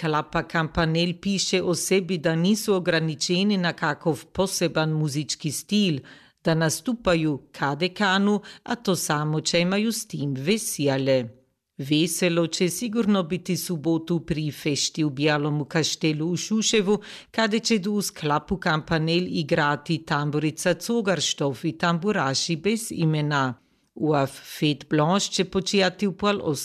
Klapa Campanel piše o sebi, da nisu ograničeni na kakov poseban muzički stil, da nastupaju kade kanu, a to samo če imaju s tim vesele. Veselo će sigurno biti subotu pri fešti u Bijalomu kaštelu u Šuševu, kada će uz Klapu Campanel igrati tamburica Cogarštov i tamburaši bez imena. U Fête Blanche će počijati u 7:30